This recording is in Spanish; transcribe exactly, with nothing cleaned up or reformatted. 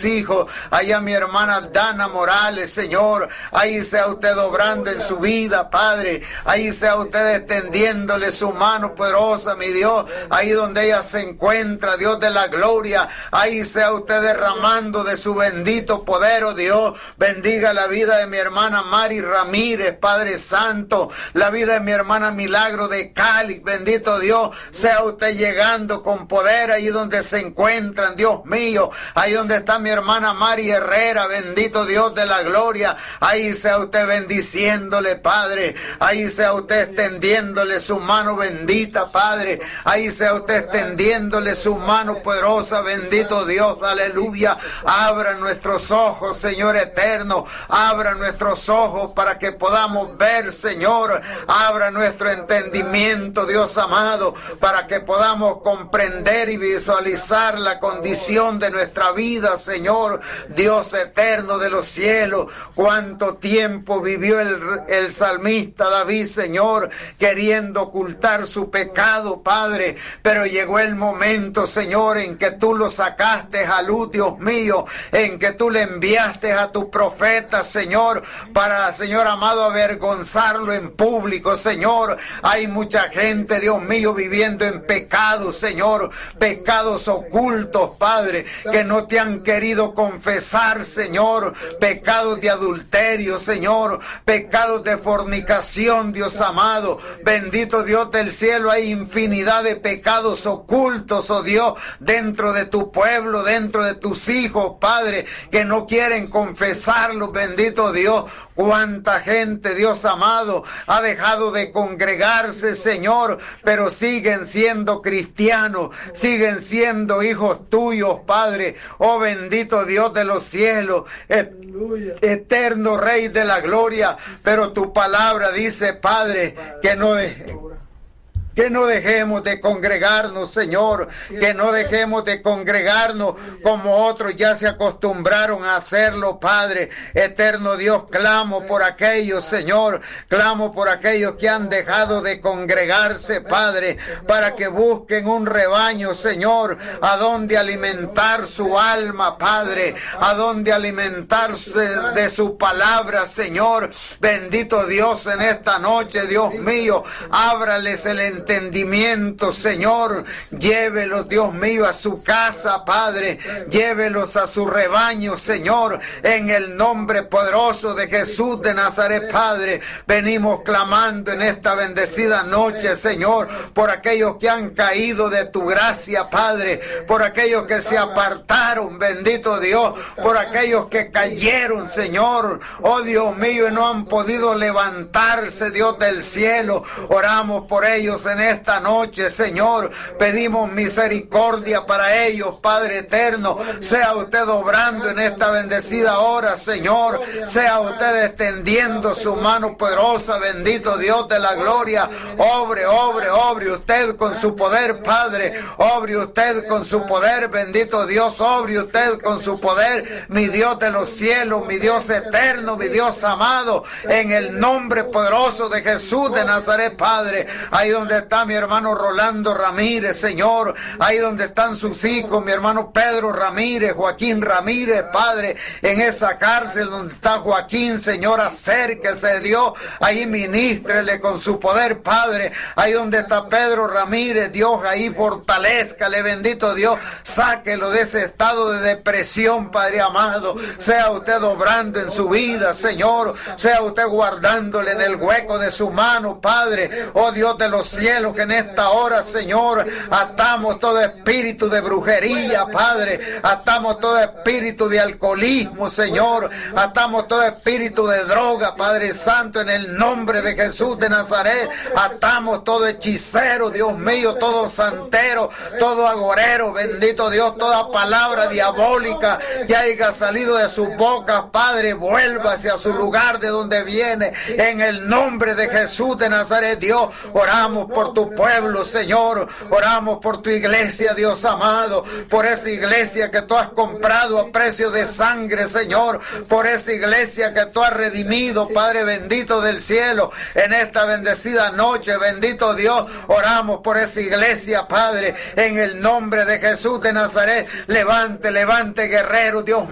sus hijos. Allá mi hermana Dana Morales, Señor, ahí sea usted obrando en su vida, Padre. Ahí sea usted extendiéndole su mano poderosa, mi Dios, ahí donde ella se encuentra, Dios de la gloria. Ahí sea usted derramando de su bendito poder, oh Dios. Bendiga la vida de mi hermana Mari Ramírez, Padre Santo, la vida de mi hermana Milagro de Cali, bendito Dios, sea usted llegando con poder ahí donde se encuentran, Dios mío, ahí donde está mi hermana Mari Herrera, bendito Dios de la gloria, ahí sea usted bendiciéndole, Padre, ahí sea usted extendiéndole su mano bendita, Padre, ahí sea usted extendiéndole su mano poderosa, bendito Dios, aleluya. Abra nuestros ojos, Señor eterno, abra nuestros ojos para que podamos ver, Señor, abra nuestro entendimiento, Dios amado, para que podamos comprender y visualizar la condición de nuestra vida, Señor, Dios eterno de los cielos. Cuánto tiempo vivió el, el salmista David, Señor, queriendo ocultar su pecado, Padre, pero llegó el momento, Señor, en que tú lo sacaste a luz, Dios mío, en que tú le enviaste a tu profeta, Señor, para, Señor amado, avergonzarlo en público, Señor. Hay mucha gente, Dios mío, viviendo en pecados, Señor, pecados ocultos, Padre, que no te han querido confesar, Señor, pecados de adulterio, Señor, pecados de fornicación, Dios amado, bendito Dios del cielo, hay infinidad de pecados ocultos, oh Dios, dentro de tu pueblo, dentro de tus hijos, Padre, que no quieren confesarlo, bendito Dios. Cuánta gente, Dios amado, ha dejado de congregarse, Señor, pero siguen siendo cristianos, siguen siendo hijos tuyos, Padre. Oh bendito Dios de los cielos, et eterno Rey de la gloria, pero tu palabra dice, Padre, que no deje Que no dejemos de congregarnos, Señor, que no dejemos de congregarnos como otros ya se acostumbraron a hacerlo, Padre. Eterno Dios, clamo por aquellos, Señor, clamo por aquellos que han dejado de congregarse, Padre, para que busquen un rebaño, Señor, a donde alimentar su alma, Padre, a donde alimentar de, de su palabra, Señor. Bendito Dios, en esta noche, Dios mío, ábrales el entendimiento. entendimiento, Señor, llévelos, Dios mío, a su casa, Padre, llévelos a su rebaño, Señor, en el nombre poderoso de Jesús de Nazaret, Padre. Venimos clamando en esta bendecida noche, Señor, por aquellos que han caído de tu gracia, Padre, por aquellos que se apartaron, bendito Dios, por aquellos que cayeron, Señor, oh Dios mío, y no han podido levantarse, Dios del cielo. Oramos por ellos en esta noche, Señor, pedimos misericordia para ellos, Padre eterno. Sea usted obrando en esta bendecida hora, Señor, sea usted extendiendo su mano poderosa, bendito Dios de la gloria. Obre, obre, obre usted con su poder, Padre, obre usted con su poder, bendito Dios, obre usted con su poder, mi Dios de los cielos, mi Dios eterno, mi Dios amado, en el nombre poderoso de Jesús de Nazaret, Padre. Ahí donde está mi hermano Rolando Ramírez, Señor, ahí donde están sus hijos, mi hermano Pedro Ramírez, Joaquín Ramírez, Padre, en esa cárcel donde está Joaquín, Señor, acérquese, Dios, ahí ministrele con su poder, Padre, ahí donde está Pedro Ramírez, Dios, ahí fortalézcale, bendito Dios, sáquelo de ese estado de depresión, Padre amado, sea usted obrando en su vida, Señor, sea usted guardándole en el hueco de su mano, Padre, oh Dios de los cielos, que en esta hora, Señor, atamos todo espíritu de brujería, Padre, atamos todo espíritu de alcoholismo, Señor, atamos todo espíritu de droga, Padre Santo, en el nombre de Jesús de Nazaret, atamos todo hechicero, Dios mío, todo santero, todo agorero, bendito Dios, toda palabra diabólica que haya salido de sus bocas, Padre, vuelva hacia su lugar de donde viene, en el nombre de Jesús de Nazaret, Dios. Oramos por tu pueblo, Señor, oramos por tu iglesia, Dios amado, por esa iglesia que tú has comprado a precio de sangre, Señor, por esa iglesia que tú has redimido, Padre bendito del cielo, en esta bendecida noche, bendito Dios, oramos por esa iglesia, Padre, en el nombre de Jesús de Nazaret. Levante, levante, guerrero, Dios